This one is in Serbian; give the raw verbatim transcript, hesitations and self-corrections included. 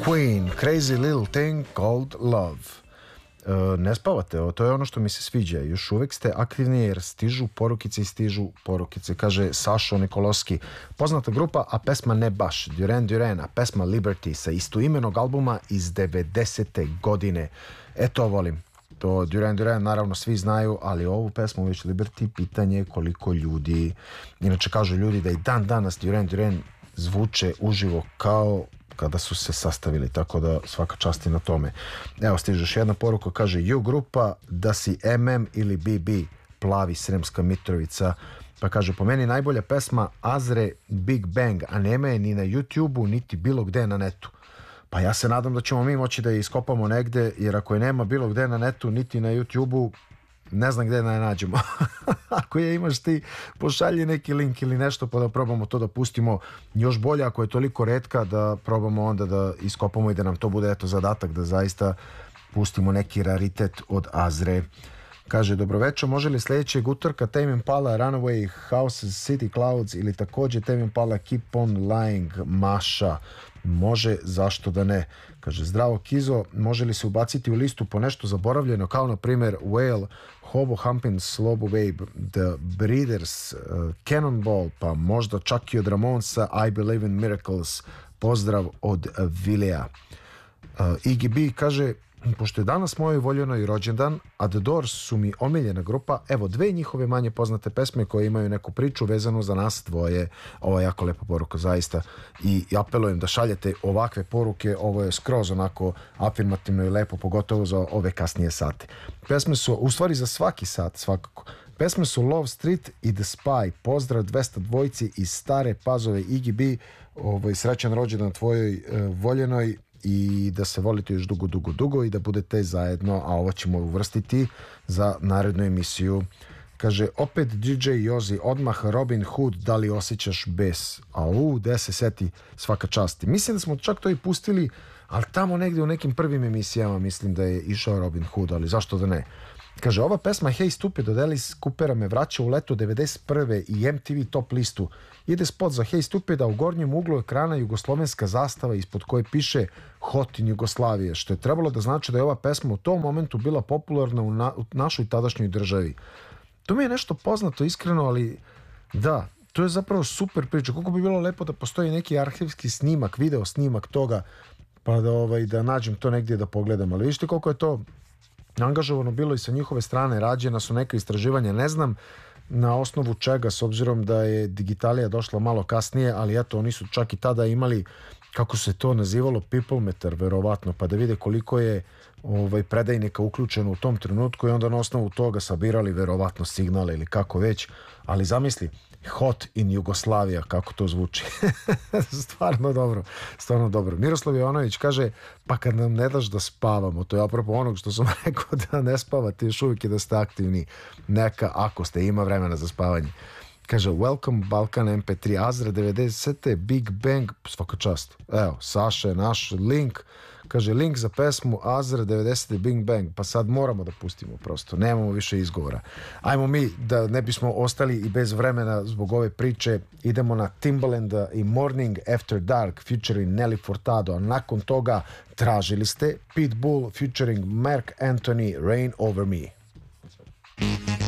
Queen, Crazy Little Thing Called Love. Uh, ne spavate, to je ono što mi se sviđa. Još uvek ste aktivni jer stižu porukice i stižu porukice. Kaže Sašo Nikoloski. Poznata grupa, a pesma ne baš. Duran Duran, a pesma Liberty sa istoimenog albuma iz devedesete godine. E to volim. To Duran Duran naravno svi znaju, ali ovu pesmu već Liberty pitanje koliko ljudi. Inače kažu ljudi da i dan danas Duran Duran zvuče uživo kao kada su se sastavili, tako da svaka čast i na tome. Evo stiže još jedna poruka, kaže ju grupa da si M M ili B B, Plavi Sremska Mitrovica, pa kaže po meni najbolja pesma Azre Big Bang, a nema je ni na YouTube-u niti bilo gde na netu. Pa ja se nadam da ćemo mi moći da je iskopamo negde, jer ako je nema bilo gde na netu niti na YouTube-u, ne znam gde da je nađemo. Ako je imaš ti, pošalji neki link ili nešto pa da probamo to da pustimo. Još bolje ako je toliko retka da probamo onda da iskopamo i da nam to bude eto zadatak da zaista pustimo neki raritet od Azre. Kaže, dobroveče, može li sljedećeg utorka Tame Impala Runaway Houses City Clouds ili također Tame Impala Keep on Lying Maša? Može, zašto da ne? Kaže, zdravo Kizo, može li se ubaciti u listu po nešto zaboravljeno kao na primjer Whale, Hobo Humpin, Slobo Babe, The Breeders, uh, Cannonball, pa možda čak i od Ramonsa I Believe in Miracles. Pozdrav od Vilija. uh, Iggy B kaže, pošto je danas moj voljenoj rođendan, a The Doors su mi omiljena grupa, evo dve njihove manje poznate pesme koje imaju neku priču vezanu za nas dvoje. Ovo je jako lepa poruka zaista i apelujem da šaljete ovakve poruke. Ovo je skroz onako afirmativno i lepo, pogotovo za ove kasnije sate. Pesme su, u stvari za svaki sat svakako, pesme su Love Street i The Spy. Pozdrav dvesta dvojici iz Stare Pazove. Iggy B, ovaj, srećan rođendan tvojoj uh, voljenoj i da se volite još dugo, dugo, dugo i da budete zajedno, a ovo ćemo uvrstiti za narednu emisiju. Kaže, opet D J Jozi, odmah Robin Hood, da li osjećaš bes? A u, de se seti, svaka čast. Mislim da smo čak to i pustili, ali tamo negdje u nekim prvim emisijama mislim da je išao Robin Hood, ali zašto da ne? Kaže, ova pesma Hey Stupid od Alice Coopera me vraća u leto devedeset prve i M T V top listu. Ide spot za Hey Stupid, a u gornjem uglu ekrana jugoslovenska zastava ispod koje piše Hot in Jugoslavije, što je trebalo da znači da je ova pesma u tom momentu bila popularna u, na, u našoj tadašnjoj državi. To mi je nešto poznato iskreno, ali da, to je zapravo super priča. Koliko bi bilo lepo da postoji neki arhivski snimak, video snimak toga, pa da, ovaj, da nađem to negdje da pogledam. Ali vidite koliko je to angažovano bilo i sa njihove strane, rađena su neka istraživanja, ne znam na osnovu čega, s obzirom da je digitalija došla malo kasnije, ali eto, oni su čak i tada imali, kako se to nazivalo, people meter, verovatno, pa da vide koliko je ovaj, predajnika uključeno u tom trenutku i onda na osnovu toga sabirali verovatno signale ili kako već, ali zamisli, Hot in Jugoslavija, kako to zvuči. Stvarno dobro, stvarno dobro. Miroslav Jovanović kaže, pa kad nam ne daš da spavamo, to je apropo onog što sam rekao da ne spavate još uvijek i da ste aktivni, neka ako ste, ima vremena za spavanje. Kaže, welcome Balkan M P tri, Azra devedesete, Big Bang, svaka čast. Evo, Saša je naš link, kaže, link za pesmu Azra devedesete Big Bang, pa sad moramo da pustimo prosto, nemamo više izgovora. Ajmo mi, da ne bismo ostali i bez vremena zbog ove priče, idemo na Timbalanda i Morning After Dark featuring Nelly Furtado, a nakon toga tražili ste Pitbull featuring Mark Anthony, Rain Over Me.